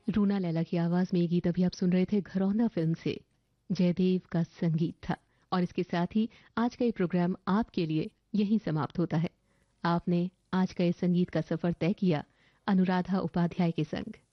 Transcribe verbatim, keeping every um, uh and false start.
रूना लैला की आवाज में ये गीत अभी आप सुन रहे थे घरौंदा फिल्म से। जयदेव का संगीत था और इसके साथ ही आज का ये प्रोग्राम आपके लिए यहीं समाप्त होता है। आपने आज का ये संगीत का सफर तय किया अनुराधा उपाध्याय के संग।